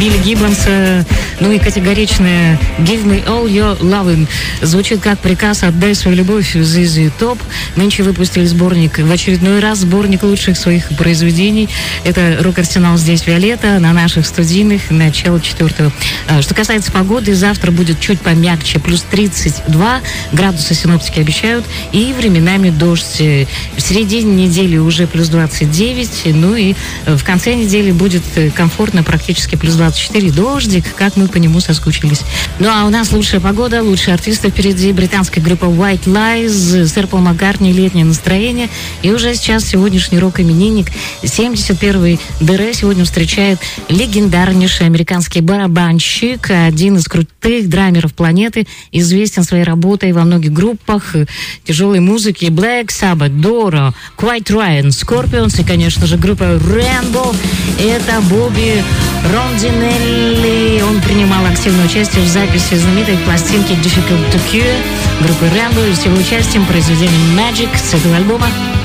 Билли Гиббонса, ну и категоричная «Give me all your lovin'» звучит как приказ «Отдай свою любовь» ZZ Top. Нынче выпустили сборник, в очередной раз сборник лучших своих произведений. Это «Рок-арсенал», здесь «Виолетта», на наших студийных, начало 4-го. Что касается погоды, завтра будет чуть помягче, плюс 32 градуса синоптики обещают, и временами дождь. В середине недели уже плюс 29, ну и в конце недели будет комфортно, практически плюс 24, дождик, как мы по нему соскучились. Ну а у нас лучшая погода, лучшие артисты впереди. Британская группа White Lies, сэр Пол Маккартни, «Летнее настроение». И уже сейчас сегодняшний рок-именинник, 71-й ДР, сегодня встречает легендарнейший американский барабанщик, один из крутых драмеров планеты, известен своей работой во многих группах тяжелой музыки: Black Sabbath, Doro, Quiet Riot, Scorpions и, конечно же, группа Rainbow. Это Бобби Рондинелли. Он принимал активное участие в записи знаменитой пластинки Difficult to Cure группы Rainbow и с его участием произведения Magic с этого альбома